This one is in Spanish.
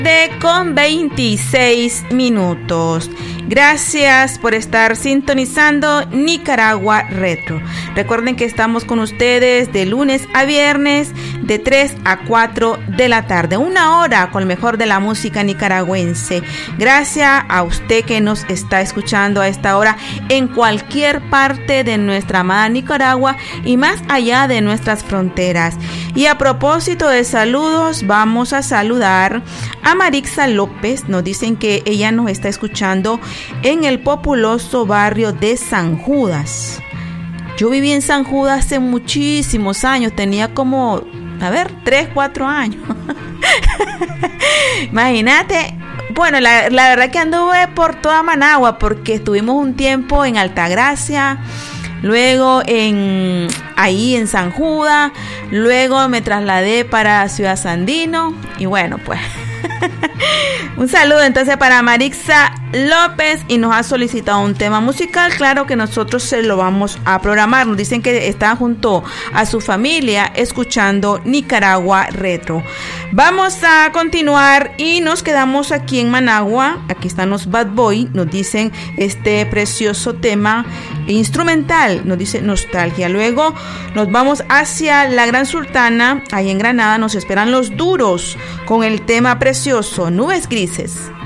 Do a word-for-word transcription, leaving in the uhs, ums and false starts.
De con veintiséis minutos. Gracias por estar sintonizando Nicaragua Retro. Recuerden que estamos con ustedes de lunes a viernes de tres a cuatro de la tarde. Una hora con lo mejor de la música nicaragüense. Gracias a usted que nos está escuchando a esta hora en cualquier parte de nuestra amada Nicaragua y más allá de nuestras fronteras. Y a propósito de saludos, vamos a saludar a Marixa López. Nos dicen que ella nos está escuchando en el populoso barrio de San Judas. Yo viví en San Judas hace muchísimos años, tenía como, a ver, tres, cuatro años. Imagínate. Bueno, la, la verdad que anduve por toda Managua porque estuvimos un tiempo en Altagracia, luego en ahí en San Judas, luego me trasladé para Ciudad Sandino y bueno, pues un saludo entonces para Marixa López y nos ha solicitado un tema musical. Claro que nosotros se lo vamos a programar. Nos dicen que está junto a su familia escuchando Nicaragua Retro. Vamos a continuar y nos quedamos aquí en Managua. Aquí están los Bad Boy. Nos dicen este precioso tema instrumental. Nos dice Nostalgia. Luego nos vamos hacia la Gran Sultana. Ahí en Granada nos esperan los Duros con el tema precioso Nubes Grises.